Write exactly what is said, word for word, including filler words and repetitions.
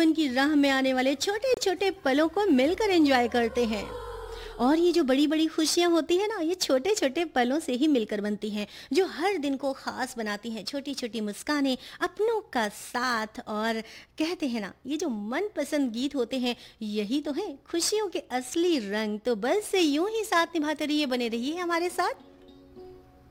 जीवन की राह में आने वाले छोटे छोटे पलों को मिलकर एंजॉय करते हैं। और ये जो बड़ी बड़ी खुशियां होती है ना, ये छोटे छोटे पलों से ही मिलकर बनती हैं, जो हर दिन को खास बनाती हैं। छोटी छोटी मुस्कानें, अपनों का साथ, और कहते हैं ना, ये जो मनपसंद गीत होते हैं, यही तो है खुशियों के असली रंग। तो बस यूं ही साथ निभाते रहिए, बने रहिए हमारे साथ।